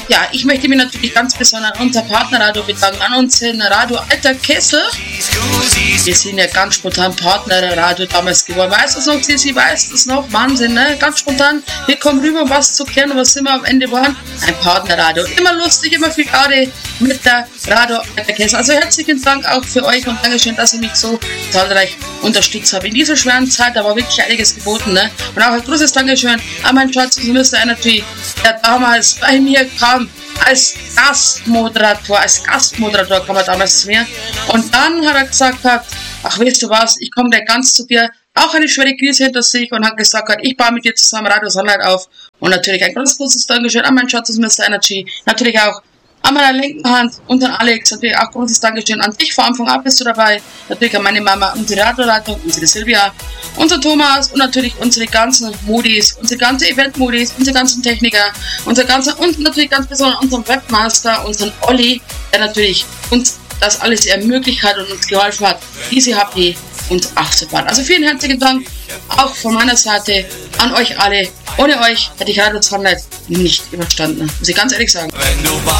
Ja, ich möchte mich natürlich ganz besonders an unser Partnerradio bedanken, an unseren Radio Alter Kessel. Wir sind ja ganz spontan Partnerradio damals geworden. Weißt du das noch, Sissi? Weißt du das noch? Wahnsinn, ne? Ganz spontan. Wir kommen rüber, um was zu kennen. Und was sind wir am Ende waren? Ein Partnerradio. Immer lustig, immer viel Gaudi mit der Radio Alter Kessel. Also herzlichen Dank auch für euch und Dankeschön, dass ihr mich so zahlreich unterstützt habt. In dieser schweren Zeit, da war wirklich einiges geboten, ne? Und auch ein großes Dankeschön an meinen Schatz Mr. Energy, der damals bei mir kam als Gastmoderator kam er damals zu mir. Und dann hat er gesagt, ach weißt du was, ich komme gleich ganz zu dir. Auch eine schwere Krise hinter sich und hat gesagt, ich baue mit dir zusammen Radio Sonnenlight auf. Und natürlich ein ganz großes Dankeschön an meinen Schatz Mr. Energy. Natürlich auch an meiner linken Hand und an Alex. Natürlich auch großes Dankeschön an dich. Von Anfang an bist du dabei. Natürlich an meine Mama, unsere Radioleitung, unsere Silvia, unser Thomas und natürlich unsere ganzen Modis, unsere ganzen Event-Modis, unsere ganzen Techniker, und natürlich ganz besonders unseren Webmaster, unseren Olli, der natürlich uns das alles ermöglicht hat und uns geholfen hat, diese HP uns aufzubauen. Also vielen herzlichen Dank auch von meiner Seite an euch alle. Ohne euch hätte ich Radio Sonnenlight nicht überstanden, muss ich ganz ehrlich sagen.